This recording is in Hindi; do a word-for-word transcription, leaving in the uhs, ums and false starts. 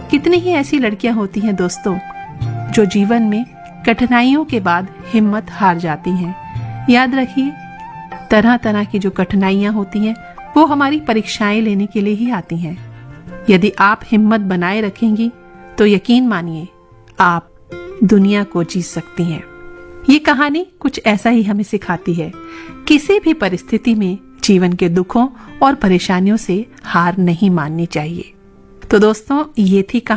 कितनी ही ऐसी लड़कियां होती हैं दोस्तों जो जीवन में कठिनाइयों के बाद हिम्मत हार जाती हैं। याद रखिए, तरह तरह की जो कठिनाइयां होती हैं वो हमारी परीक्षाएं लेने के लिए ही आती हैं। यदि आप हिम्मत बनाए रखेंगी तो यकीन मानिए आप दुनिया को जीत सकती हैं। ये कहानी कुछ ऐसा ही हमें सिखाती है, किसी भी परिस्थिति में जीवन के दुखों और परेशानियों से हार नहीं माननी चाहिए। तो दोस्तों, ये थी